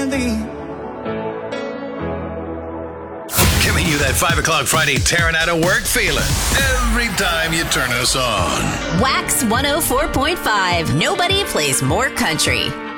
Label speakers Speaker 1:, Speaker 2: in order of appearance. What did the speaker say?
Speaker 1: candy.
Speaker 2: Giving you that 5 o'clock Friday tearing out of work feeling every time you turn us on.
Speaker 3: Wax 104.5. Nobody plays more country.